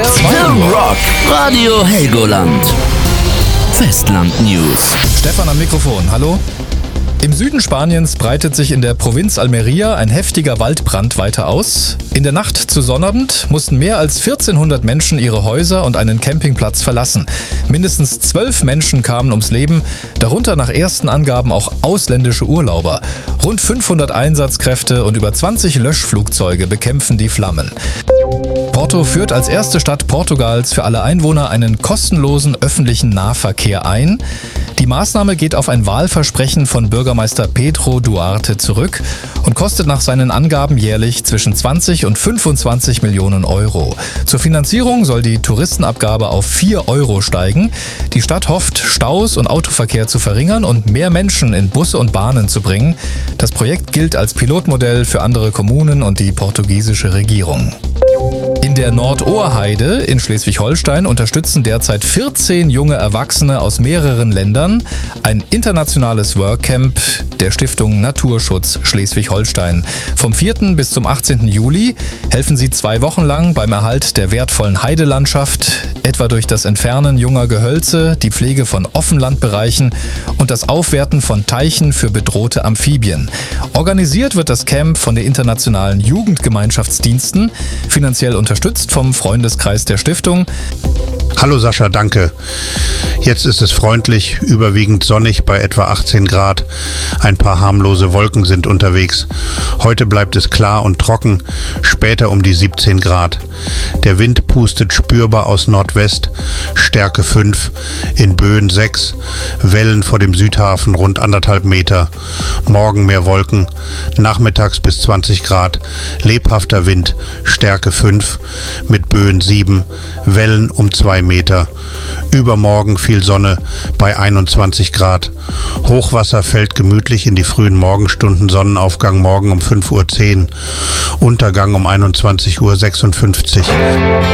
The Rock. Radio Helgoland. Festland News. Stefan am Mikrofon, hallo. Im Süden Spaniens breitet sich in der Provinz Almería ein heftiger Waldbrand weiter aus. In der Nacht zu Sonnabend mussten mehr als 1400 Menschen ihre Häuser und einen Campingplatz verlassen. Mindestens 12 Menschen kamen ums Leben, darunter nach ersten Angaben auch ausländische Urlauber. Rund 500 Einsatzkräfte und über 20 Löschflugzeuge bekämpfen die Flammen. Porto führt als erste Stadt Portugals für alle Einwohner einen kostenlosen öffentlichen Nahverkehr ein. Die Maßnahme geht auf ein Wahlversprechen von Bürgermeister Pedro Duarte zurück und kostet nach seinen Angaben jährlich zwischen 20 und 25 Millionen Euro. Zur Finanzierung soll die Touristenabgabe auf 4 Euro steigen. Die Stadt hofft, Staus und Autoverkehr zu verringern und mehr Menschen in Busse und Bahnen zu bringen. Das Projekt gilt als Pilotmodell für andere Kommunen und die portugiesische Regierung. In der Nordohrheide in Schleswig-Holstein unterstützen derzeit 14 junge Erwachsene aus mehreren Ländern ein internationales Workcamp der Stiftung Naturschutz Schleswig-Holstein. Vom 4. bis zum 18. Juli helfen sie 2 Wochen lang beim Erhalt der wertvollen Heidelandschaft, etwa durch das Entfernen junger Gehölze, die Pflege von Offenlandbereichen und das Aufwerten von Teichen für bedrohte Amphibien. Organisiert wird das Camp von den internationalen Jugendgemeinschaftsdiensten, finanziell unterstützt vom Freundeskreis der Stiftung. Hallo Sascha, danke. Jetzt ist es freundlich, überwiegend sonnig bei etwa 18 Grad. Ein paar harmlose Wolken sind unterwegs. Heute bleibt es klar und trocken, später um die 17 Grad. Der Wind pustet spürbar aus Nordwest, Stärke 5, in Böen 6, Wellen vor dem Südhafen rund 1,5 Meter. Morgen mehr Wolken, nachmittags bis 20 Grad, lebhafter Wind, Stärke 5, mit Böen 7, Wellen um 2 Meter. Übermorgen viel Sonne bei 21 Grad. Hochwasser fällt gemütlich in die frühen Morgenstunden, Sonnenaufgang morgen um 5:10 Uhr, Untergang um 21:56 Uhr.